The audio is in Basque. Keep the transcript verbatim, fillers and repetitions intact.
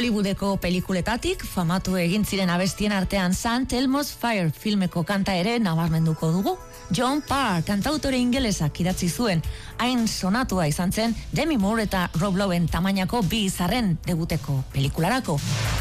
Hollywoodeko pelikuletatik famatu egin ziren abestien artean Saint Elmo's Fire filmeko kanta ere nabarmenduko dugu. John Parr kantautore ingelesak idatzi zuen, hain sonatua izan zen Demi Moore eta Rob Lowen tamainako bi izarren debuteko pelikularako.